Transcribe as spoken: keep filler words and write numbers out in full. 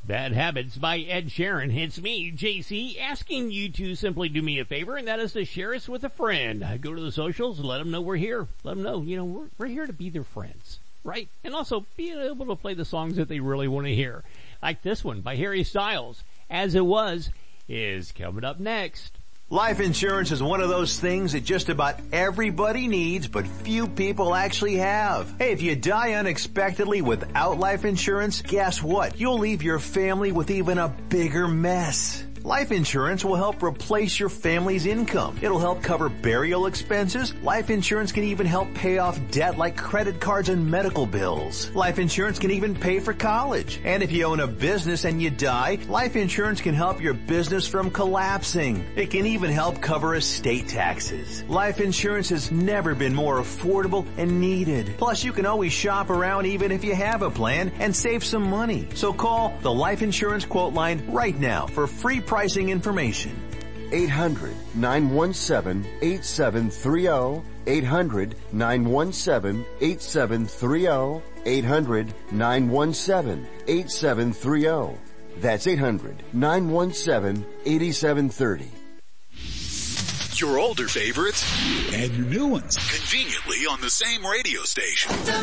Bad Habits by Ed Sheeran. It's me, J C, asking you to simply do me a favor, and that is to share us with a friend. Go to the socials, let them know we're here. Let them know, you know, we're, we're here to be their friends, right? And also be able to play the songs that they really want to hear. Like this one by Harry Styles, As It Was, is coming up next. Life insurance is one of those things that just about everybody needs, but few people actually have. Hey, if you die unexpectedly without life insurance, guess what? You'll leave your family with even a bigger mess. Life insurance will help replace your family's income. It'll help cover burial expenses. Life insurance can even help pay off debt like credit cards and medical bills. Life insurance can even pay for college. And if you own a business and you die, life insurance can help your business from collapsing. It can even help cover estate taxes. Life insurance has never been more affordable and needed. Plus, you can always shop around even if you have a plan and save some money. So call the Life Insurance Quote Line right now for free pricing information. eight hundred, nine one seven, eight seven three zero. eight hundred, nine one seven, eight seven three zero. eight hundred, nine one seven, eight seven three zero. That's eight hundred, nine one seven, eight seven three zero. Your older favorites and your new ones conveniently on the same radio station.